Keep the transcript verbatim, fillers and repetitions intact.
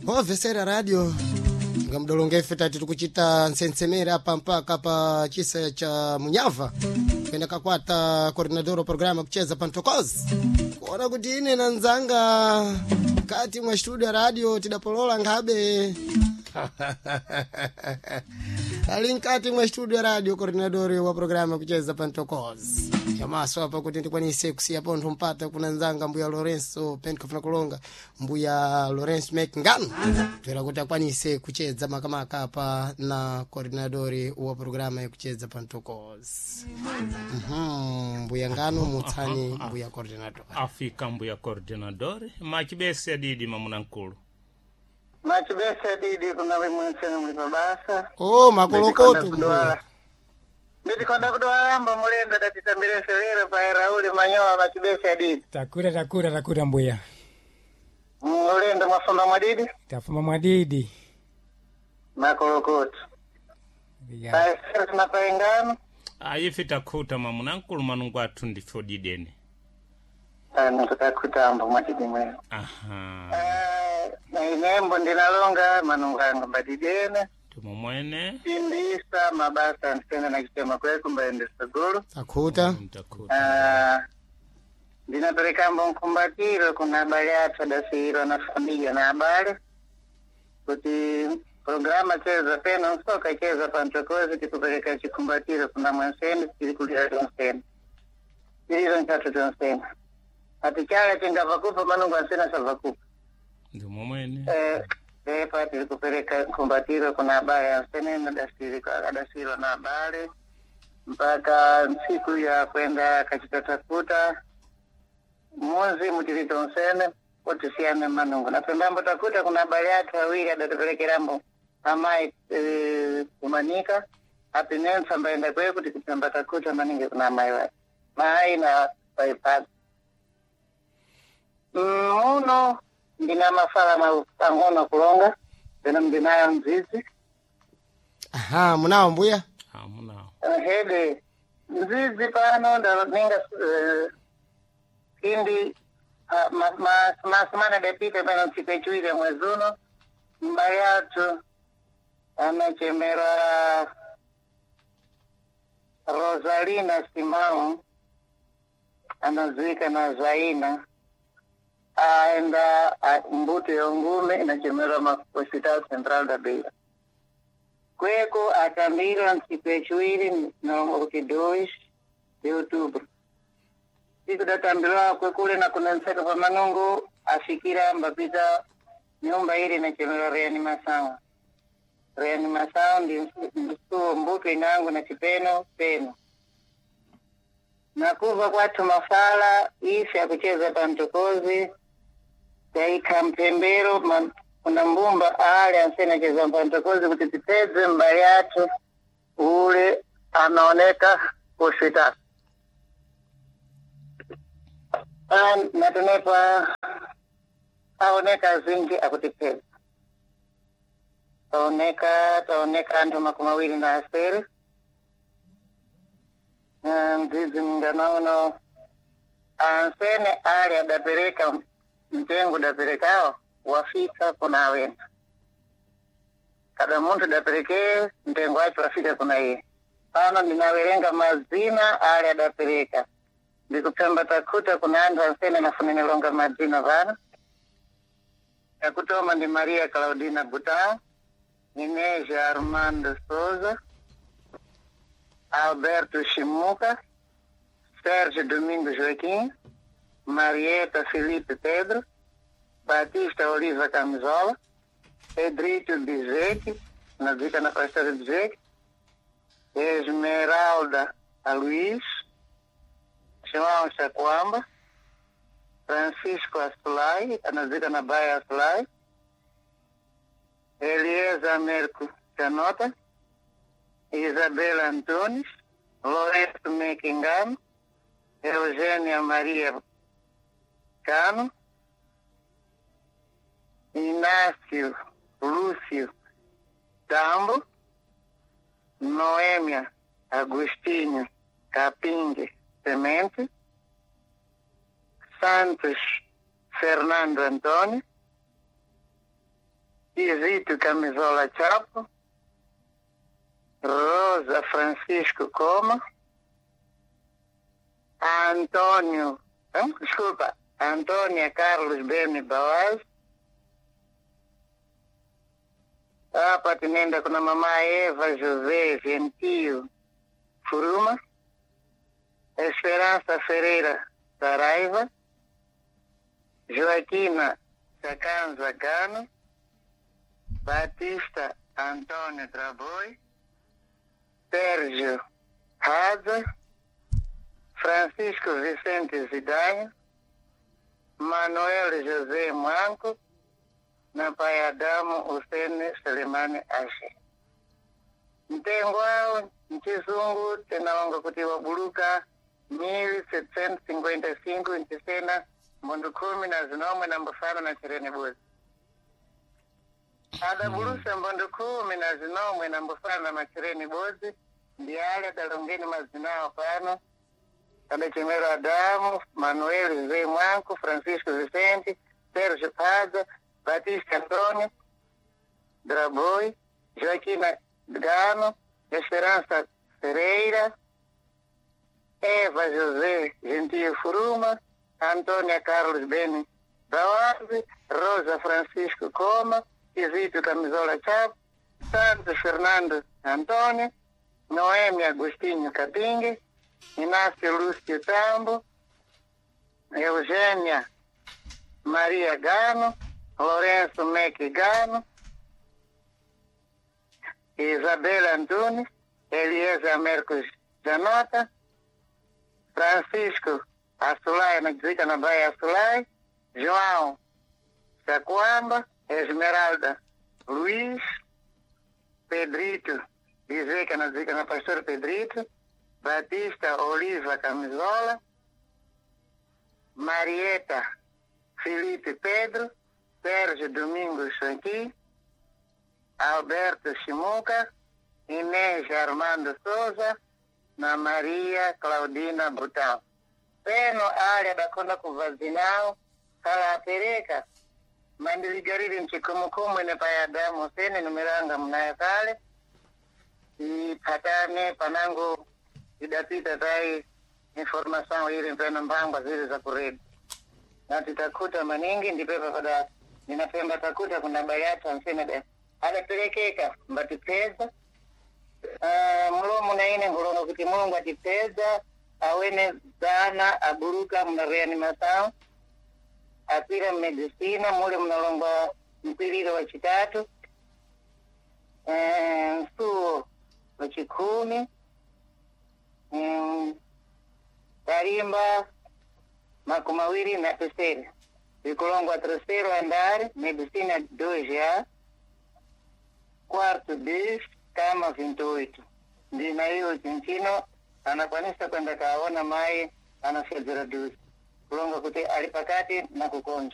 Ovesera radio ngamdolonge fetati tukuchita nsensemera hapa mpaka pa chisa cha Munyava kwenda kakwata coordinador programa kucheza pantokozi kuona kuti ine na nzanga kati mwa studio radio tidapolola ngabe alinkati mwa studio radio coordinador wa programa kucheza pantokozi yamaso hapa kuti ndikwanise kusia pontho mpata kuna nzanga mbuya Lorenzo Penko kulonga mbuya Lorenzo Mekingano twera kuti akwanise kucheza makamaka hapa na coordinador wa programa ya kucheza pantokozi. Mhm, mbuya ngano mutsani mbuya coordinador afika mbuya coordinador machibese didi mamunankulu machibese didi kuna mwenye mlibabasa oh makolokoto mbuya ndikonda kudwamba mulenda tatitambire selera pa Rauli Manyoa machibese didi takura takura takura mbuya mulenda mafamba mwadidi tafuma mwadidi makolokoto yeah. Sasa tunapengana ayifita khuta mamunankulu manungu athu ndifo didene ana tutakutamba mwadidi mwe aha eh na inembo ndinalonga manunganga mbadidene tumomwene indisa mabasa nsena na kitema kweku mbaende saguru akuta ah ndinapeleka mkumbatiro kuna habari hata dasiro na familia na habari kuti programa cheza pena usoka cheza pantokozi kitupeleka chikumbatiro kuna mwanseni kilikulia tonseni kililo nchatu tonseni atichara chingavakupa manungu ansena savakupa tumomwene eh Depa tulikupeleka kumbatiro kuna habari ya sene na dasiri kwa dasiro na habari mpaka siku ya kwenda kachitatakuta mwezi mutilito nsene wote siane manungu na pembambo takuta kuna habari yatu wawili adatupeleke rambo amai e, kumanika hapi nensa mbaenda kweku tikipemba takuta maninge kuna amai wa maai na waipad muno mm, ndina mafala mapangono kulonga tena ndinayo mzizi aha munao mbuya ah munao hede mzizi pano ndo ninga uh, kindi uh, ma ma ma semana depite bana chipechuile mwezuno mbayatu anachemera Rosalina Simao anazika na Zaina aenda mbuto ya ngume inachemera hospital central da Beira kweko atambira nsipechuili na okidoish de outubro siku datambira kwekule na kuna nseka kwa manungu afikira mbapita nyumba ili inachemera reanimação reanimação ndi mbuto inangu na chipeno peno nakuva kwatu mafala isi ya kucheza pantokozi yaika mpembero kuna mbumba ale ansena cheza pantokozi kutitipeze mbali yatu ule anaoneka hospital natunepa aoneka zingi akutipeze taoneka taoneka antu makumawili na aseri mzizi mnganono ansene ali adapereka mtengu daperekao wafika kuna wena kada muntu dapereke mtengu wacho wafika kuna iye pano ninawerenga mazina ali adapereka ndikupemba takuta kuna andu ansene nafunene longa mazina vana yakutoma ndi Maria Claudina Buta Ineja Armando Souza Alberto Chimuca, Sérgio Domingos Joaquim, Marieta Felipe Pedro, Batista Oliva Camisola, Pedrito Bizek, na dica na pastora Bizek, Esmeralda Luiz, João Chacuamba, Francisco Asulay, na dica na Baia Asulay, Elieza Merco Canota, Isabela Antunes, Loreto Mekingano, Eugênia Maria Cano, Inácio Lúcio Tambo, Noêmia Agostinho Capingue Semente, Santos Fernando Antônio, Izito Camisola Chapo, Rosa Francisco Coma, Antônio, hein? desculpa, Antônia Carlos Beni Bawaz. Hapa tunaenda kuna mama Eva José Gentio Furuma, Esperança Ferreira Saraiva, Joaquina Sacanza Gano, Batista Antônio Traboi, Sérgio Raza, Francisco Vicente Zidanho, Manuel José Manco, na pai Adamu Hussein Selemani Ashe. Mtengwao Mchizungu tena wanga kutiwa buluka mil setecentos e cinquenta e cinco ntisena mundu kumi na zinomwe na mbufana na chireni buzi. Ada bulusa mundu kumi na zinomwe na mbufana na chireni buzi ndiale dalongeni mazinao pano. Kada chimero Adamu, Manuel José Manco, Francisco Vicente, Sérgio Paza, Batista Antônio Draboi, Joaquina Gano, Esperança Ferreira, Eva José Gentio Furuma, Antônia Carlos Beni Bawaz, Rosa Francisco Coma, Izito Camisola Chapo, Santos Fernando Antônio, Noemi Agostinho Capingue, Inácio Lúcio Tambo, Eugênia Maria Gano, Lourenço Meque Gano, Isabela Antunes, Eliezer Mercos Janota, Francisco Assulai, Nadzica na Baia Assulai, João Saquamba, Esmeralda Luiz, Pedrito, Dizeca Nadzica na Pastor Pedrito, Batista Oliva Camisola, Marieta Felipe Pedro, Sérgio Domingos Sanqui, Alberto Chimuca, Inês Armando Souza, na Maria Claudina Brutão. Peno área da conta com vazinal, kala pereka, mandiligariri nchikumukumu ine payadamu sene numeranga mnayakale, ipatane panangu idapita tai informação ili mpena mbangwa zile za kuredi. Na tutakuta maningi ndipepa pada ninapemba takuta kuna bayata msene alapelekeka mbatipeza uh, mlomo na ine ngulongo kuti mulungu atipeza awene zana aburuka mna reanimação apira medicina mule mnalomba mpiliro wa chitatu uh, msuo wa chikumi um, tarimba makumawiri na terceira vikulongwa terceiro andar medicina dois A quarto B kama vinte e oito ndina hiyo Chinchino anakwanisa kwenda kaona mai anafedera duzi kulonga kuti alipakati na kukonja